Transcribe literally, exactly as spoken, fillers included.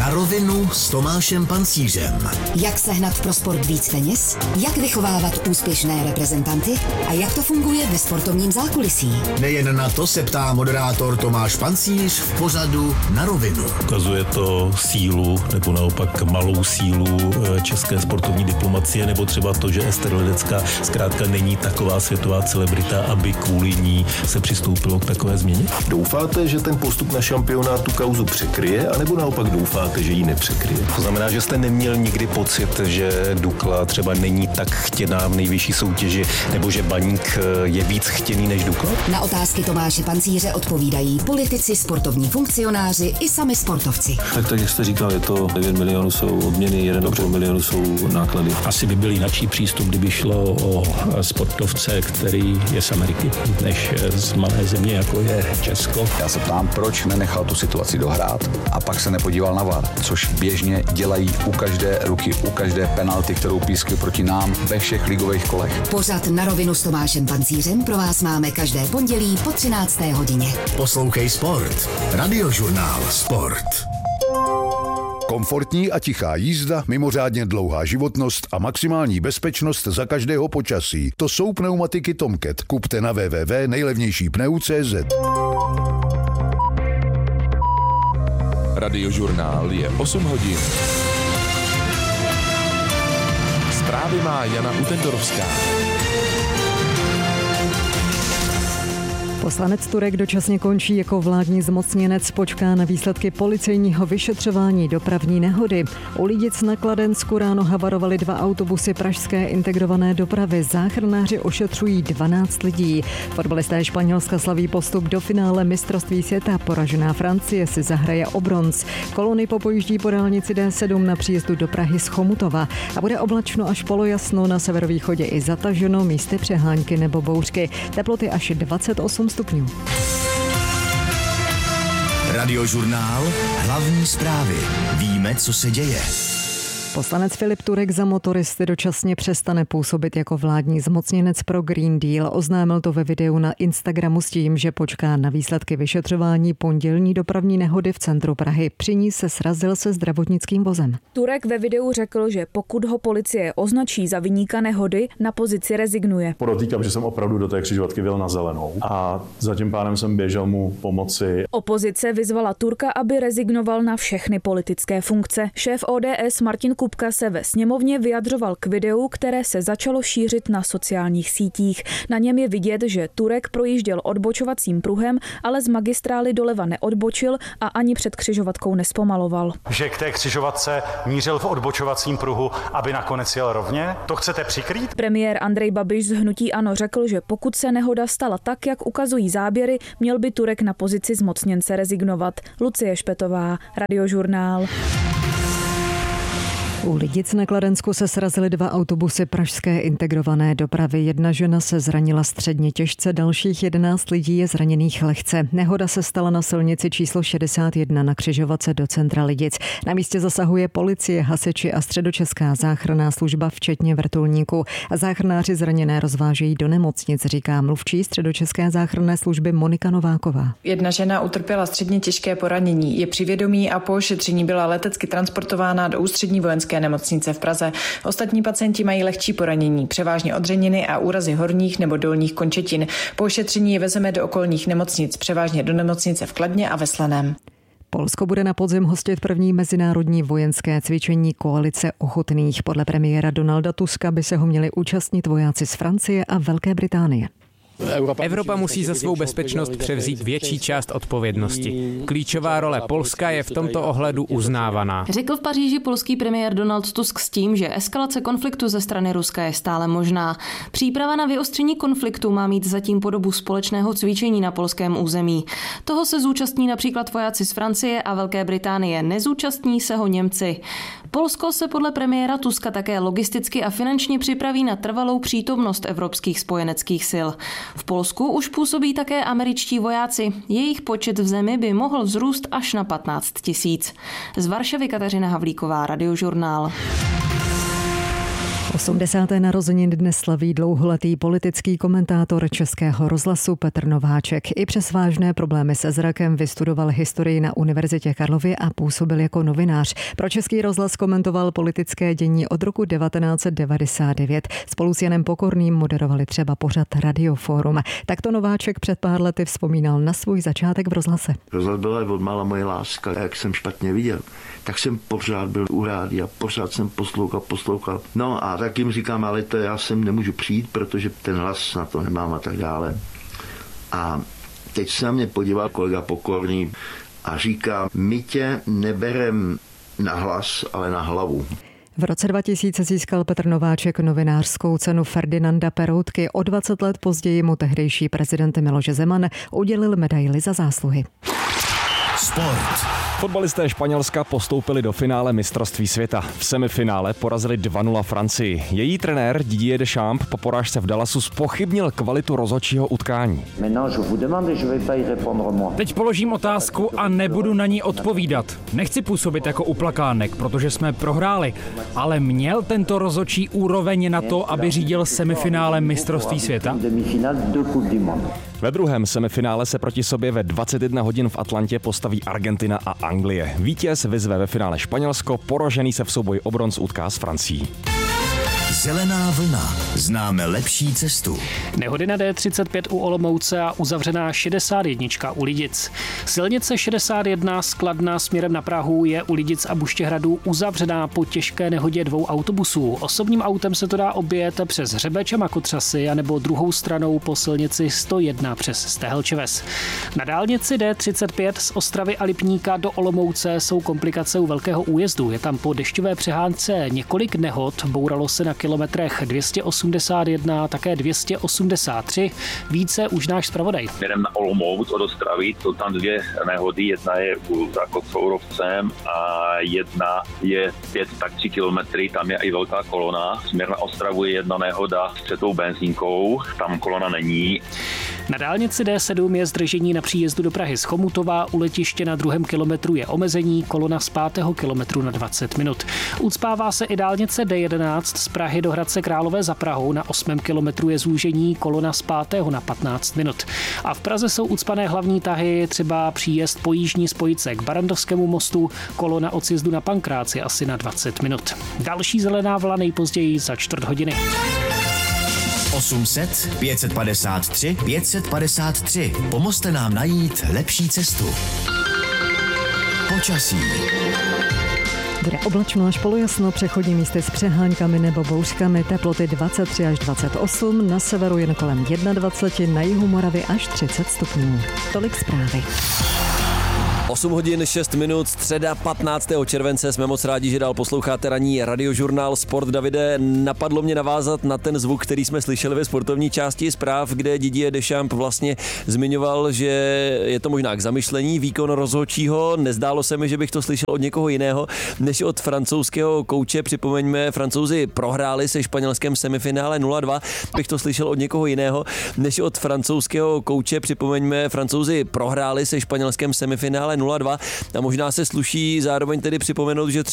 Na rovinu s Tomášem Pancířem. Jak sehnat pro sport víc peněz? Jak vychovávat úspěšné reprezentanty? A jak to funguje ve sportovním zákulisí? Nejen na to se ptá moderátor Tomáš Pancíř v pořadu Na rovinu. Ukazuje to sílu nebo naopak malou sílu české sportovní diplomacie, nebo třeba to, že Ester Ledecká zkrátka není taková světová celebrita, aby kvůli ní se přistoupilo k takové změně? Doufáte, že ten postup na šampionát tu kauzu překryje, anebo naopak doufáte, že ji nepřekryje? To znamená, že jste neměl nikdy pocit, že Dukla třeba není tak chtěná v nejvyšší soutěži, nebo že Baník je víc chtěný než Dukla? Na otázky Tomáše Pancíře odpovídají politici, sportovní funkcionáři i sami sportovci. Tak, tak jak jste říkal, je to devět milionů jsou odměny, jeden a půl milionu jsou náklady. Asi by byl jináčí přístup, kdyby šlo o sportovce, který je z Ameriky, než z malé země, jako je Česko. Já se ptám, proč nenechal tu situaci dohrát a pak se nepodíval na V A R, což běžně dělají u každé ruky, u každé penalty, kterou pískli proti nám ve všech ligových kolech. Pořad Na rovinu s Tomášem Pancířem pro vás máme každé pondělí po třinácté hodině. Poslouchej Sport. Radiožurnál Sport. Komfortní a tichá jízda, mimořádně dlouhá životnost a maximální bezpečnost za každého počasí. To jsou pneumatiky Tomcat. Kupte na w w w tečka nejlevnější pneu tečka cé zet. Radiožurnál je osm hodin. Zprávy má Jana Utendorovská. Poslanec Turek dočasně končí jako vládní zmocněnec, počká na výsledky policejního vyšetřování dopravní nehody. U Lidic na Kladensku ráno havarovaly dva autobusy pražské integrované dopravy. Záchranáři ošetřují dvanáct lidí. Fotbalisté Španělska slaví postup do finále mistrovství světa. Poražená Francie si zahraje o bronz. Kolony popojíždí po dálnici D sedm na příjezdu do Prahy z Chomutova. A bude oblačno až polojasno, na severovýchodě i zataženo, místy přehánky nebo bouřky. Teploty až dvacet osm stupňů. Radiožurnál. Hlavní zprávy. Víme, co se děje. Poslanec Filip Turek za motoristy dočasně přestane působit jako vládní zmocněnec pro Green Deal. Oznámil to ve videu na Instagramu s tím, že počká na výsledky vyšetřování pondělní dopravní nehody v centru Prahy. Při ní se srazil se zdravotnickým vozem. Turek ve videu řekl, že pokud ho policie označí za viníka nehody, na pozici rezignuje. Podotýkám, že jsem opravdu do té křižovatky vyjel na zelenou a za tím pádem jsem běžel mu pomoci. Opozice vyzvala Turka, aby rezignoval na všechny politické funkce. Šéf O D S Martin Kupka se ve sněmovně vyjadřoval k videu, které se začalo šířit na sociálních sítích. Na něm je vidět, že Turek projížděl odbočovacím pruhem, ale z magistrály doleva neodbočil a ani před křižovatkou nespomaloval. Že k té křižovatce mířil v odbočovacím pruhu, aby nakonec jel rovně? To chcete přikrýt? Premiér Andrej Babiš z hnutí ANO řekl, že pokud se nehoda stala tak, jak ukazují záběry, měl by Turek na pozici zmocněnce rezignovat. Lucie Špetová, Radiožurnál. U Lidic na Kladensku se srazily dva autobusy pražské integrované dopravy. Jedna žena se zranila středně těžce, dalších jedenáct lidí je zraněných lehce. Nehoda se stala na silnici číslo šedesát jedna na křižovatce do centra Lidic. Na místě zasahuje policie, hasiči a středočeská záchranná služba, včetně vrtulníků. Záchranáři zraněné rozvážejí do nemocnic, říká mluvčí středočeské záchranné služby Monika Nováková. Jedna žena utrpěla středně těžké poranění, je při vědomí a po ošetření byla letecky transportována do ústřední vojenské nemocnice v Praze. Ostatní pacienti mají lehčí poranění, převážně odřeniny a úrazy horních nebo dolních končetin. Po ošetření je vezeme do okolních nemocnic, převážně do nemocnice v Kladně a ve Slaném. Polsko bude na podzim hostit první mezinárodní vojenské cvičení koalice ochotných. Podle premiéra Donalda Tuska by se ho měli účastnit vojáci z Francie a Velké Británie. Evropa musí za svou bezpečnost převzít větší část odpovědnosti. Klíčová role Polska je v tomto ohledu uznávaná. Řekl v Paříži polský premiér Donald Tusk s tím, že eskalace konfliktu ze strany Ruska je stále možná. Příprava na vyostření konfliktu má mít zatím podobu společného cvičení na polském území. Toho se zúčastní například vojáci z Francie a Velké Británie, nezúčastní se ho Němci. Polsko se podle premiéra Tuska také logisticky a finančně připraví na trvalou přítomnost evropských spojeneckých sil. V Polsku už působí také američtí vojáci. Jejich počet v zemi by mohl vzrůst až na patnáct tisíc. Z Varšavy Kateřina Havlíková, Radiožurnál. osmdesáté narozeniny dnes slaví dlouholetý politický komentátor Českého rozhlasu Petr Nováček. I přes vážné problémy se zrakem vystudoval historii na Univerzitě Karlově a působil jako novinář. Pro Český rozhlas komentoval politické dění od roku devatenáct set devadesát devět. Spolu s Janem Pokorným moderovali třeba pořad Radioforum. Takto Nováček před pár lety vzpomínal na svůj začátek v rozhlase. Rozhlas byla odmála moje láska. A jak jsem špatně viděl, tak jsem pořád byl u rádia, pořád jsem poslouchal, poslouchal. No a tak jim říkám, ale to já sem nemůžu přijít, protože ten hlas na to nemám a tak dále. A teď se na mě podíval kolega Pokorný a říká, my tě neberem na hlas, ale na hlavu. V roce dva tisíce získal Petr Nováček novinářskou cenu Ferdinanda Peroutky. O dvacet let později mu tehdejší prezident Miloš Zeman udělil medaili za zásluhy. Sport. Fotbalisté Španělska postoupili do finále mistrovství světa. V semifinále porazili dva nula Francii. Její trenér Didier Deschamps po porážce v Dallasu zpochybnil kvalitu rozhodčího utkání. Teď položím otázku a nebudu na ní odpovídat. Nechci působit jako uplakánek, protože jsme prohráli, ale měl tento rozhodčí úroveň na to, aby řídil semifinále mistrovství světa? Ve druhém semifinále se proti sobě ve dvacet jedna hodin v Atlantě postaví Argentina a Anglie. Vítěz vyzve ve finále Španělsko, poražený se v souboji o bronz utká s Francií. Zelená vlna. Známe lepší cestu. Nehody na D třicet pět u Olomouce a uzavřená šedesát jedna u Lidic. Silnice šedesát jedna z Kladna směrem na Prahu je u Lidic a Buštěhradu uzavřená po těžké nehodě dvou autobusů. Osobním autem se to dá objet přes Hřebeč a Makotřasy anebo druhou stranou po silnici sto jedna přes Stehelčeves. Na dálnici D třicet pět z Ostravy a Lipníka do Olomouce jsou komplikace u velkého újezdu. Je tam po dešťové přehánce několik nehod, bouralo se na kilometrech dvě stě osmdesát jedna, také dvě stě osmdesát tři. Více už náš zpravodaj. Směrem na Olomouc od Ostravy, jsou tam dvě nehody, jedna je za Kocourovcem a jedna je pět tak tři kilometry, tam je i velká kolona. Směr na Ostravu je jedna nehoda s třetou benzínkou, tam kolona není. Na dálnici D sedm je zdržení na příjezdu do Prahy z Chomutova, u letiště na druhém kilometru je omezení, kolona z pátého kilometru na dvacet minut. Ucpává se i dálnice D jedenáct z Prahy do Hradce Králové za Prahou, na osmém kilometru je zúžení, kolona z pátého na patnáct minut. A v Praze jsou ucpané hlavní tahy, třeba příjezd po jižní spojice k Barandovskému mostu, kolona od sjezdu na Pankráci asi na dvacet minut. Další zelená vlna nejpozději za čtvrt hodiny. osm set, pět set padesát tři, pět set padesát tři. Pomozte nám najít lepší cestu. Počasí. Bude oblačno až polojasno, přechodní místy s přeháňkami nebo bouřkami, teploty dvacet tři až dvacet osm, na severu jen kolem dvacet jedna, na jihu Moravy až třicet stupňů. Tolik zprávy. osm hodin šest minut, středa patnáctého července. Jsme moc rádi, že dál posloucháte ranní radiožurnál Sport. Davide, napadlo mě navázat na ten zvuk, který jsme slyšeli ve sportovní části zpráv, kde Didier Deschamps vlastně zmiňoval, že je to možná k zamyšlení výkon rozhodčího. Nezdálo se mi, že bych to slyšel od někoho jiného, než od francouzského kouče. Připomeňme, Francouzi prohráli se Španělskem semifinále nula dva. Bych to slyšel od někoho jiného, než od francouzského kouče. Připomeňme, Francouzi prohráli se Španělskem semifinále nula dva a možná se sluší zároveň tedy připomenout, že třeba